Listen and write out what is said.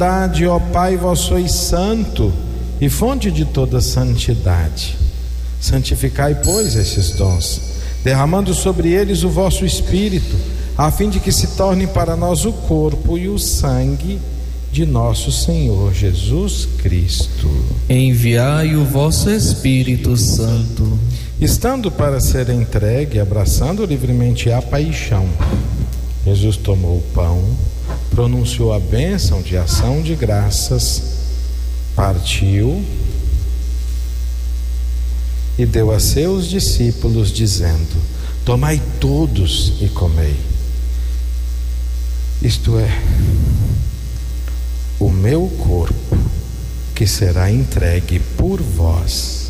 Ó Pai, vós sois santo e fonte de toda santidade. Santificai, pois, esses dons, derramando sobre eles o vosso Espírito, a fim de que se tornem para nós o corpo e o sangue de nosso Senhor Jesus Cristo. Enviai o vosso Espírito Santo. Estando para ser entregue, abraçando livremente a paixão, Jesus tomou o pão, pronunciou a bênção de ação de graças, partiu e deu a seus discípulos, dizendo: tomai todos e comei. Isto é, o meu corpo, que será entregue por vós.